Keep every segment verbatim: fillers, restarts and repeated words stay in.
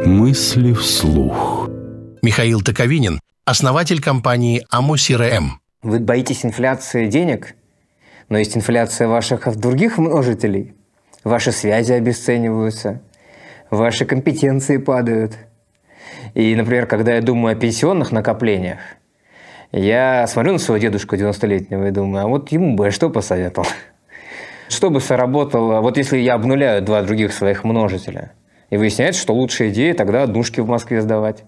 Мысли вслух. Михаил Токовинин, основатель компании АМО-СИРЭМ. Вы боитесь инфляции денег, но есть инфляция ваших других множителей. Ваши связи обесцениваются, ваши компетенции падают. И, например, когда я думаю о пенсионных накоплениях, я смотрю на своего дедушку девяностолетнего и думаю, а вот ему бы я что посоветовал? Что бы сработало, вот если я обнуляю два других своих множителя, и выясняется, что лучшая идея тогда однушки в Москве сдавать.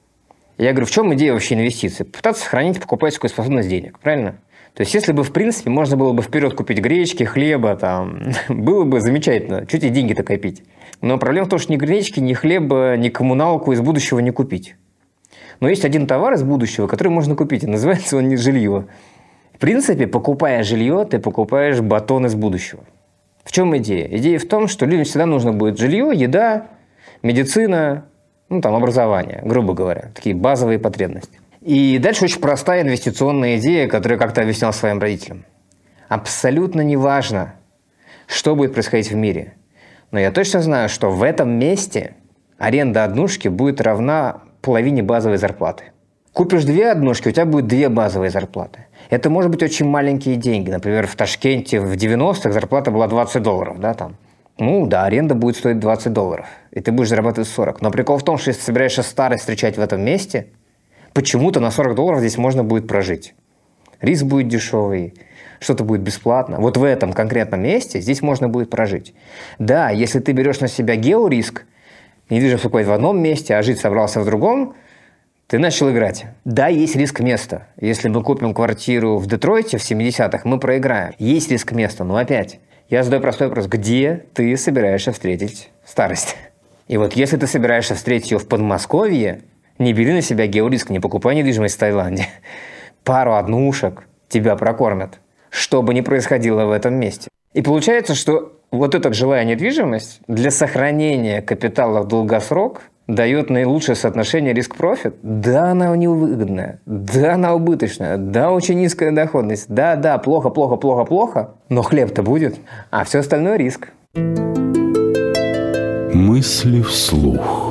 Я говорю, в чем идея вообще инвестиций? Пытаться сохранить покупательскую способность денег, правильно? То есть, если бы, в принципе, можно было бы вперед купить гречки, хлеба, там, было бы замечательно, чуть и деньги-то копить. Но проблема в том, что ни гречки, ни хлеба, ни коммуналку из будущего не купить. Но есть один товар из будущего, который можно купить, и называется он не жилье. В принципе, покупая жилье, ты покупаешь батон из будущего. В чем идея? Идея в том, что людям всегда нужно будет жилье, еда, медицина, ну, там, образование, грубо говоря, такие базовые потребности. И дальше очень простая инвестиционная идея, которую я как-то объяснял своим родителям. Абсолютно неважно, что будет происходить в мире, но я точно знаю, что в этом месте аренда однушки будет равна половине базовой зарплаты. Купишь две однушки, у тебя будет две базовые зарплаты. Это может быть очень маленькие деньги. Например, в Ташкенте в девяностых зарплата была двадцать долларов, да, там. Ну да, аренда будет стоить двадцать долларов, и ты будешь зарабатывать сорок. Но прикол в том, что если ты собираешься старость встречать в этом месте, почему-то на сорок долларов здесь можно будет прожить. Риск будет дешевый, что-то будет бесплатно. Вот в этом конкретном месте здесь можно будет прожить. Да, если ты берешь на себя геориск, недвижимость покупать в одном месте, а жить собрался в другом, ты начал играть. Да, есть риск места. Если мы купим квартиру в Детройте в семидесятых, мы проиграем. Есть риск места, но опять, я задаю простой вопрос. Где ты собираешься встретить старость? И вот если ты собираешься встретить ее в Подмосковье, не бери на себя геориск, не покупай недвижимость в Таиланде. Пару однушек тебя прокормят, что бы ни происходило в этом месте. И получается, что вот эта жилая недвижимость для сохранения капитала в долгосрок дает наилучшее соотношение риск-профит. Да, она невыгодная, да, она убыточная, да, очень низкая доходность, да, да, плохо, плохо, плохо, плохо, но хлеб-то будет, а все остальное риск. Мысли вслух.